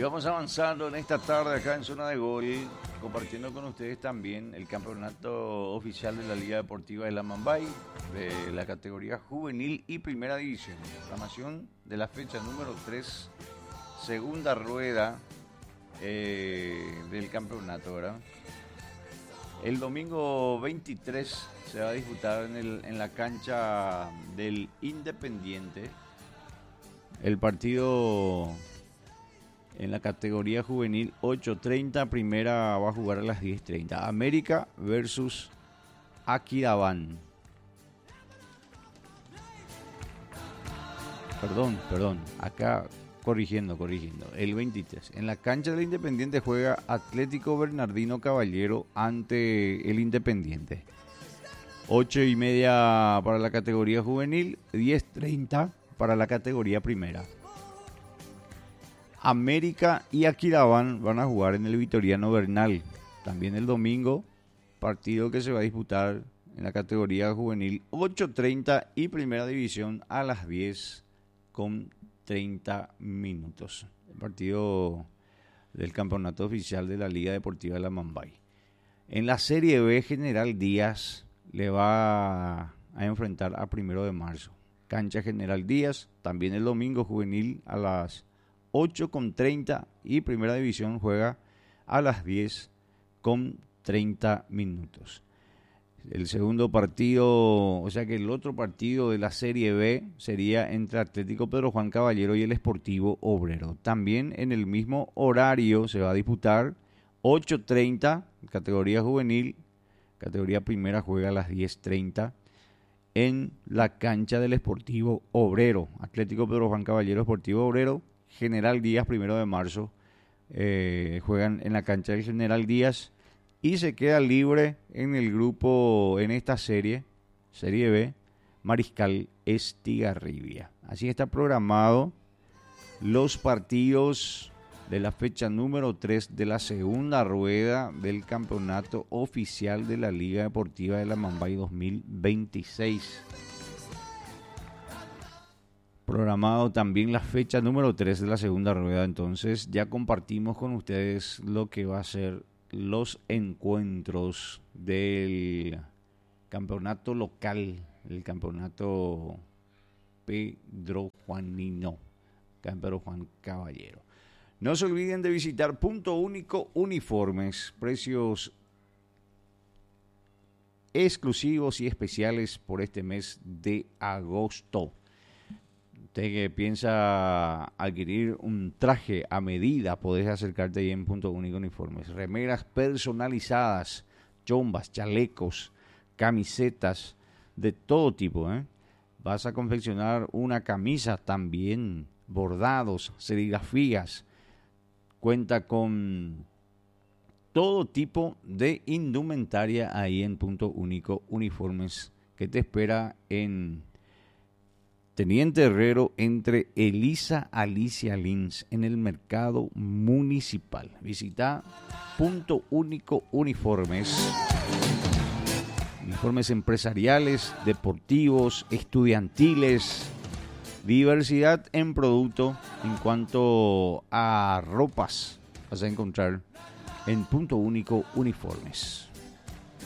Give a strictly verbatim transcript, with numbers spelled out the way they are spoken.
Y vamos avanzando en esta tarde acá en Zona de Gol, compartiendo con ustedes también el campeonato oficial de la Liga Deportiva de la Mambay, de la categoría juvenil y primera división. Programación de la fecha número tres, segunda rueda eh, del campeonato, ¿verdad? El domingo veintitrés se va a disputar en, el, en la cancha del Independiente el partido en la categoría juvenil ocho treinta, primera va a jugar a las diez treinta. América versus Aquidabán. Perdón, perdón, acá corrigiendo, corrigiendo. El veintitrés. En la cancha del Independiente juega Atlético Bernardino Caballero ante el Independiente. ocho y media para la categoría juvenil, diez treinta para la categoría primera. América y Aquidabán van a jugar en el Vitoriano Bernal. También el domingo, partido que se va a disputar en la categoría juvenil ocho treinta y primera división a las diez con treinta minutos. El partido del campeonato oficial de la Liga Deportiva de la Mambay. En la Serie B, General Díaz le va a enfrentar a Primero de Marzo. Cancha General Díaz, también el domingo juvenil a las ocho con treinta y primera división juega a las diez con treinta minutos. El segundo partido, o sea que el otro partido de la Serie B sería entre Atlético Pedro Juan Caballero y el Sportivo Obrero. También en el mismo horario se va a disputar ocho treinta, categoría juvenil, categoría primera juega a las diez treinta en la cancha del Sportivo Obrero. Atlético Pedro Juan Caballero, Sportivo Obrero, General Díaz, primero de marzo, eh, juegan en la cancha del General Díaz y se queda libre en el grupo, en esta serie, Serie B, Mariscal Estigarribia. Así está programado los partidos de la fecha número tres de la segunda rueda del campeonato oficial de la Liga Deportiva de la Mambay dos mil veintiséis. Programado también la fecha número tres de la segunda rueda, entonces ya compartimos con ustedes lo que va a ser los encuentros del campeonato local, el campeonato Pedro Juanino, Pedro Juan Caballero. No se olviden de visitar Punto Único Uniformes, precios exclusivos y especiales por este mes de agosto. Usted que piensa adquirir un traje a medida, podés acercarte ahí en Punto Único Uniformes. Remeras personalizadas, chombas, chalecos, camisetas, de todo tipo, ¿eh? Vas a confeccionar una camisa también, bordados, serigrafías. Cuenta con todo tipo de indumentaria ahí en Punto Único Uniformes, que te espera en Teniente Herrero entre Elisa Alicia Lins en el mercado municipal. Visita Punto Único Uniformes. Uniformes empresariales, deportivos, estudiantiles. Diversidad en producto en cuanto a ropas vas a encontrar en Punto Único Uniformes.